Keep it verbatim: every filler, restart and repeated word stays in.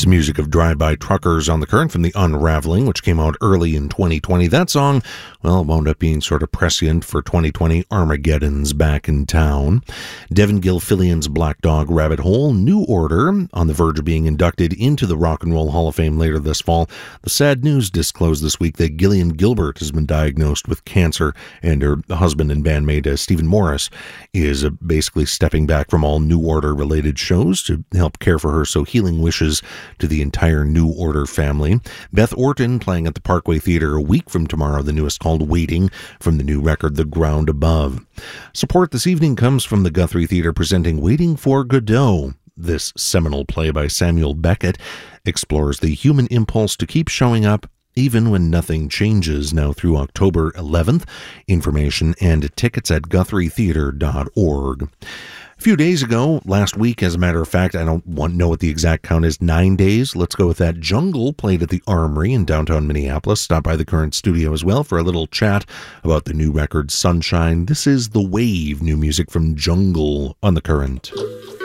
It's music of Drive-By Truckers on the Current from the Unraveling, which came out early in twenty twenty. That song, well, wound up being sort of prescient for twenty twenty. Armageddon's back in town. Devin Gilfillian's Black Dog Rabbit Hole. New Order, on the verge of being inducted into the Rock and Roll Hall of Fame later this fall. The sad news disclosed this week that Gillian Gilbert has been diagnosed with cancer, and her husband and bandmate uh, Stephen Morris is uh, basically stepping back from all New Order-related shows to help care for her, so healing wishes to the entire New Order family. Beth Orton playing at the Parkway Theatre a week from tomorrow, the newest called Waiting, from the new record The Ground Above. Support this evening comes from the Guthrie Theatre presenting Waiting for Godot. This seminal play by Samuel Beckett explores the human impulse to keep showing up even when nothing changes, now through October eleventh. Information and tickets at guthrie theatre dot org. A few days ago, last week, as a matter of fact, I don't want to know what the exact count is, nine days. Let's go with that. Jungle played at the Armory in downtown Minneapolis. Stop by the Current studio as well for a little chat about the new record, Sunshine. This is The Wave, new music from Jungle on the Current.